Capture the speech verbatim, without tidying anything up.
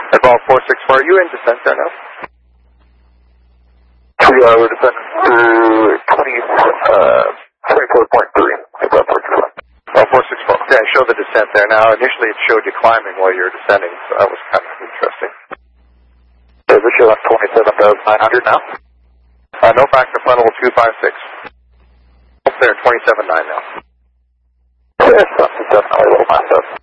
Evolve four six four, are you in descent there now? We are descending through twenty, uh, twenty-four point three. Evolve four six four. Oh, four six four. Okay, I show the descent there. Now, initially it showed you climbing while you were descending, so that was kind of interesting. Does it show on twenty-seven thousand nine hundred now? Uh, no factor, flight level two five six. Up there, twenty-seven nine now. Yes, that's definitely a little messed up.